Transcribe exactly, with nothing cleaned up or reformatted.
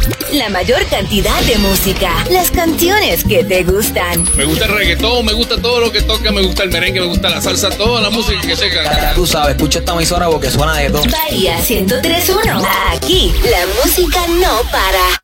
La mayor cantidad de música, las canciones que te gustan. Me gusta el reggaetón, me gusta todo lo que toca, me gusta el merengue, me gusta la salsa, toda la música que toca. Ya tú sabes, escucha esta emisora porque suena de todo. Bahía ciento tres punto uno. Aquí la música no para.